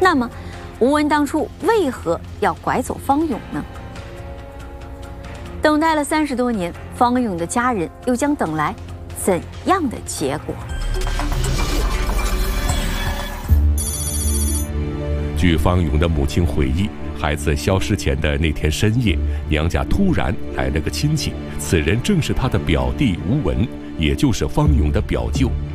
那么，吴文当初为何要拐走方勇呢？等待了30多年，方勇的家人又将等来怎样的结果？ 据方勇的母亲回忆，孩子消失前的那天深夜，娘家突然来了个亲戚，此人正是他的表弟吴文，也就是方勇的表舅。